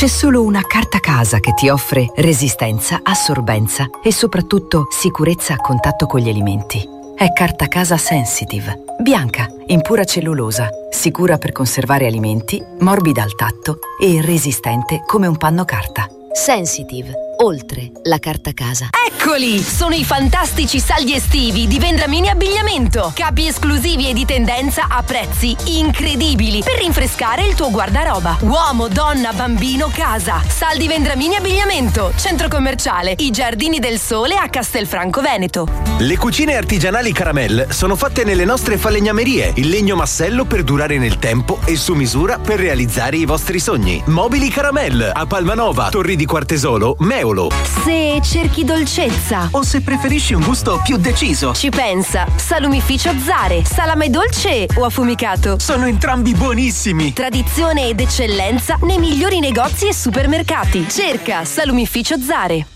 C'è solo una carta casa che ti offre resistenza, assorbenza e soprattutto sicurezza a contatto con gli alimenti. È Carta Casa Sensitive. Bianca, in pura cellulosa, sicura per conservare alimenti, morbida al tatto e resistente come un panno carta. Sensitive, oltre la carta casa. Eccoli! Sono i fantastici saldi estivi di Vendramini Abbigliamento. Capi esclusivi e di tendenza a prezzi incredibili per rinfrescare il tuo guardaroba. Uomo, donna, bambino, casa. Saldi Vendramini Abbigliamento. Centro commerciale I Giardini del Sole a Castelfranco Veneto. Le cucine artigianali Caramel sono fatte nelle nostre falegnamerie. Il legno massello per durare nel tempo e su misura per realizzare i vostri sogni. Mobili Caramel a Palmanova, Torri di Quartesolo, Meolo. Se cerchi dolcezza o se preferisci un gusto più deciso, ci pensa Salumificio Zare. Salame dolce o affumicato? Sono entrambi buonissimi. Tradizione ed eccellenza nei migliori negozi e supermercati. Cerca Salumificio Zare.